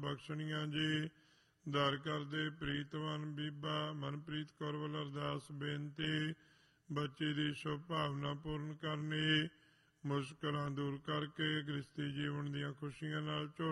ਬਖਸ਼ਣੀਆਂ ਜੀ। ਦਰ ਕਰਦੇ ਪ੍ਰੀਤਮਨ ਬੀਬਾ ਮਨਪ੍ਰੀਤ ਕੌਰ ਵੱਲੋਂ ਅਰਦਾਸ ਬੇਨਤੀ, ਬੱਚੀ ਦੀ ਸ਼ੁਭ ਭਾਵਨਾ ਪੂਰਨ ਕਰਨੀ, ਮੁਸ਼ਕਲਾਂ ਦੂਰ ਕਰਕੇ ਗ੍ਰਸਤੀ ਜੀਵਨ ਦੀਆਂ ਖੁਸ਼ੀਆਂ ਨਾਲ ਝੋਲੀ